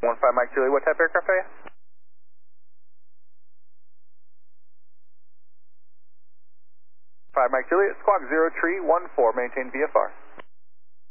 15 Mike Julie, what type aircraft are you? 5 Mike Juliet, squawk 0314, maintain VFR.